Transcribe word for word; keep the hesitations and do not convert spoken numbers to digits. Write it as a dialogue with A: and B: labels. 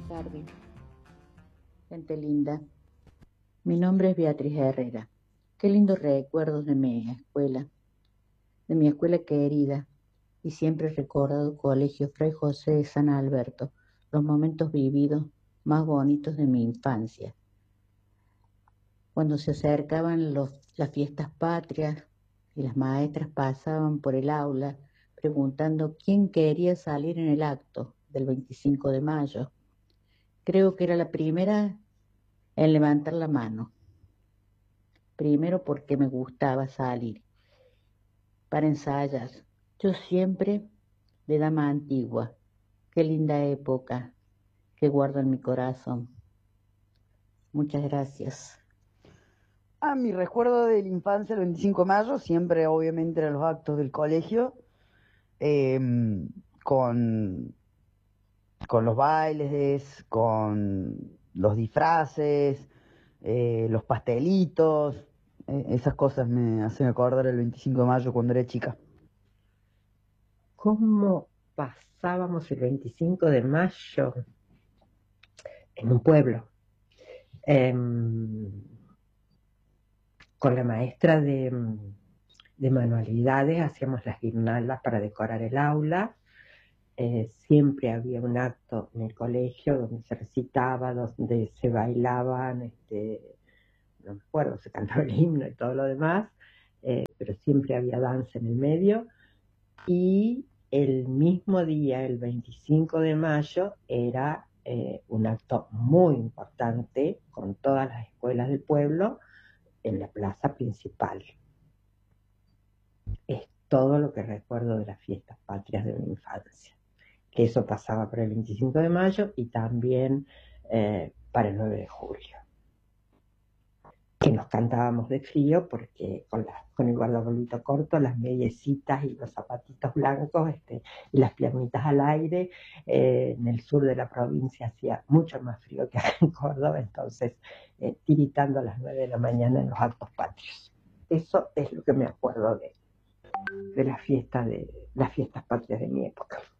A: tardes, gente linda. Mi nombre es Beatriz Herrera. Qué lindos recuerdos de mi escuela, de mi escuela querida, y siempre he recordado Colegio Fray José de San Alberto, los momentos vividos más bonitos de mi infancia. Cuando se acercaban los, las fiestas patrias y las maestras pasaban por el aula preguntando quién quería salir en el acto del veinticinco de mayo. Creo que era la primera en levantar la mano. Primero porque me gustaba salir para ensayar. Yo siempre de dama antigua. Qué linda época que guardo en mi corazón. Muchas gracias.
B: Ah, mi recuerdo de la infancia, el veinticinco de mayo, siempre obviamente eran los actos del colegio, eh, con, con los bailes, con los disfraces, eh, los pastelitos, eh, esas cosas me hacen acordar el veinticinco de mayo cuando era chica.
C: ¿Cómo pasábamos el veinticinco de mayo en un pueblo? Eh, con la maestra de, de manualidades hacíamos las guirnaldas para decorar el aula. Eh, siempre había un acto en el colegio donde se recitaba, donde se bailaban, este, no me acuerdo, se cantaba el himno y todo lo demás, eh, pero siempre había danza en el medio. Y el mismo día, el veinticinco de mayo, era eh, un acto muy importante con todas las escuelas del pueblo en la plaza principal. Es todo lo que recuerdo de las fiestas patrias de mi infancia. Que eso pasaba para el veinticinco de mayo y también eh, para el nueve de julio. Que nos cantábamos de frío porque con, la, con el guardabolito corto, las mediecitas y los zapatitos blancos este, y las piernitas al aire, eh, en el sur de la provincia hacía mucho más frío que acá en Córdoba, entonces eh, tiritando a las nueve de la mañana en los actos patrios. Eso es lo que me acuerdo de, de, la fiesta de las fiestas patrias de mi época.